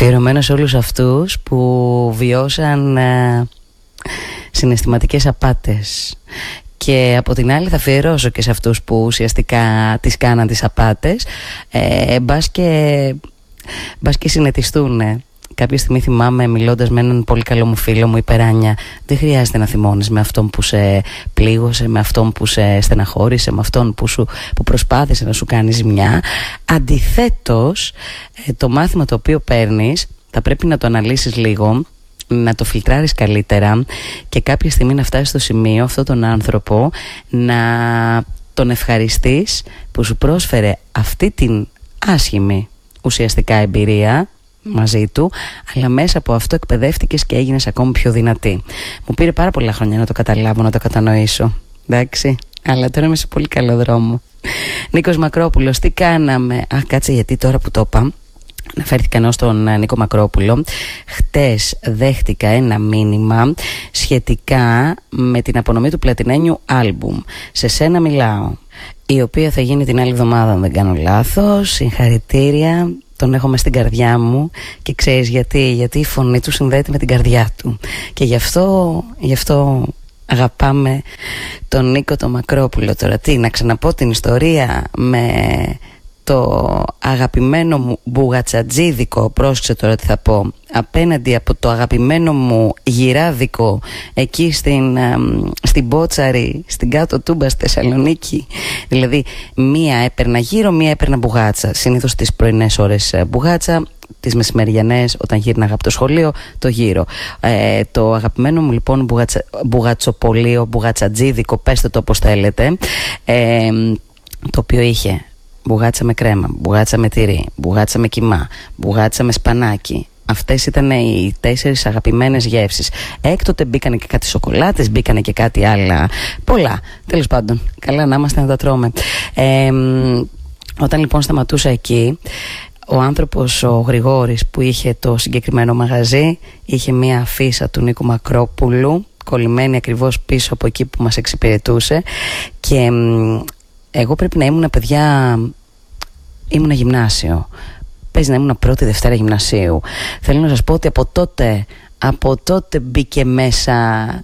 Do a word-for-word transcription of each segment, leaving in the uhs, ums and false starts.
Αφιερωμένο σε όλους αυτούς που βιώσαν ε, συναισθηματικές απάτες. Και από την άλλη θα αφιερώσω και σε αυτούς που ουσιαστικά τις κάναν τις απάτες, ε, μπας και, μπας και συνετιστούν. Κάποια στιγμή θυμάμαι, μιλώντας με έναν πολύ καλό μου φίλο μου, είπε Ράνια, δεν χρειάζεται να θυμώνεις με αυτόν που σε πλήγωσε, με αυτόν που σε στεναχώρησε, με αυτόν που, σου, που προσπάθησε να σου κάνει ζημιά. Αντιθέτως, το μάθημα το οποίο παίρνεις θα πρέπει να το αναλύσεις λίγο, να το φιλτράρεις καλύτερα και κάποια στιγμή να φτάσεις στο σημείο αυτόν τον άνθρωπο να τον ευχαριστείς που σου πρόσφερε αυτή την άσχημη ουσιαστικά εμπειρία μαζί του, αλλά μέσα από αυτό εκπαιδεύτηκες και έγινες ακόμη πιο δυνατή. Μου πήρε πάρα πολλά χρόνια να το καταλάβω, να το κατανοήσω, εντάξει, αλλά τώρα είμαι σε πολύ καλό δρόμο. Νίκος Μακρόπουλος, τι κάναμε? Α, κάτσε, γιατί τώρα που το είπα, αναφέρθηκα ενώ στον Νίκο Μακρόπουλο. Χτες δέχτηκα ένα μήνυμα σχετικά με την απονομή του πλατινένιου άλμπουμ «Σε σένα μιλάω», η οποία θα γίνει την άλλη εβδομάδα, αν δεν κάνω λάθος. Συγχαρητήρια, τον έχω μες στην καρδιά μου και ξέρεις γιατί? Γιατί η φωνή του συνδέεται με την καρδιά του και γι' αυτό, γι' αυτό αγαπάμε τον Νίκο τον Μακρόπουλο. Τώρα τι, να ξαναπώ την ιστορία με το αγαπημένο μου μπουγατσατζίδικο, πρόσεξε τώρα τι θα πω, απέναντι από το αγαπημένο μου γυράδικο εκεί στην, στην Μπότσαρη, στην κάτω Τούμπα στη Θεσσαλονίκη. Δηλαδή μία έπαιρνα γύρω, μία έπαιρνα μπουγάτσα. Συνήθως τις πρωινές ώρες μπουγάτσα, τις μεσημεριανές όταν γύρναγα από το σχολείο το γύρο. Ε, το αγαπημένο μου λοιπόν μπουγατσα, μπουγατσοπολείο, μπουγατσατζίδικο, πέστε το όπως θέλετε, ε, το οποίο είχε μπουγάτσα με κρέμα, μπουγάτσα με τυρί, μπουγάτσα με κιμά, μπουγάτσα με σπανάκι. Αυτές ήταν οι τέσσερις αγαπημένες γεύσεις. Έκτοτε μπήκανε και κάτι σοκολάτες, μπήκανε και κάτι άλλα. Πολλά. Τέλος πάντων, καλά να είμαστε να τα τρώμε. Ε, όταν λοιπόν σταματούσα εκεί, ο άνθρωπος, ο Γρηγόρης που είχε το συγκεκριμένο μαγαζί, είχε μία αφίσα του Νίκου Μακρόπουλου κολλημένη ακριβώς πίσω από εκεί που μας εξυπηρετούσε. Και εγώ πρέπει να ήμουν, παιδιά, ήμουν γυμνάσιο. Παίζει να ήμουν πρώτη Δευτέρα γυμνασίου. Θέλω να σας πω ότι από τότε, από τότε μπήκε μέσα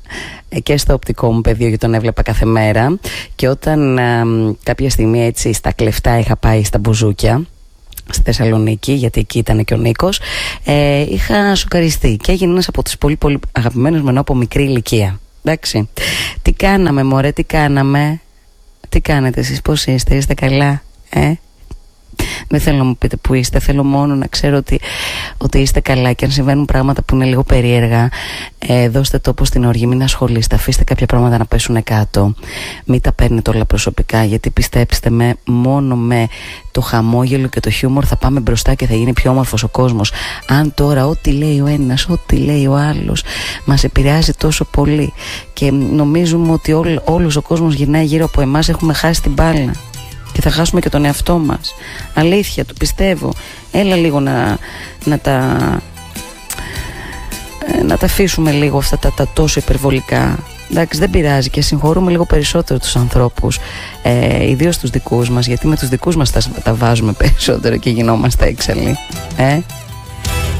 και στο οπτικό μου πεδίο, γιατί τον έβλεπα κάθε μέρα. Και όταν α, κάποια στιγμή έτσι στα κλεφτά είχα πάει στα μπουζούκια στη Θεσσαλονίκη, γιατί εκεί ήταν και ο Νίκος, ε, είχα σοκαριστεί και έγινε ένας από τους πολύ πολύ αγαπημένους μου ενώ από μικρή ηλικία. Εντάξει. Τι κάναμε μωρέ, τι κάναμε? Τι κάνετε εσείς, πώς είστε, είστε καλά? Ε? Δεν θέλω να μου πείτε που είστε, θέλω μόνο να ξέρω ότι, ότι είστε καλά. Και αν συμβαίνουν πράγματα που είναι λίγο περίεργα, ε, δώστε τόπο στην οργή, μην ασχολείστε, αφήστε κάποια πράγματα να πέσουν κάτω. Μην τα παίρνετε όλα προσωπικά, γιατί πιστέψτε με, μόνο με το χαμόγελο και το χιούμορ θα πάμε μπροστά και θα γίνει πιο όμορφος ο κόσμος. Αν τώρα ό,τι λέει ο ένας, ό,τι λέει ο άλλος μας επηρεάζει τόσο πολύ και νομίζουμε ότι ό, όλος ο κόσμος γυρνάει γύρω από εμάς, έχουμε χάσει την μπάλα και θα χάσουμε και τον εαυτό μας. Αλήθεια, το πιστεύω. Έλα λίγο να, να τα να τα αφήσουμε λίγο αυτά τα, τα τόσο υπερβολικά. Εντάξει, δεν πειράζει και συγχωρούμε λίγο περισσότερο τους ανθρώπους, ε, ιδίως τους δικούς μας, γιατί με τους δικούς μας τα, τα βάζουμε περισσότερο και γινόμαστε έξαλλοι. Ε?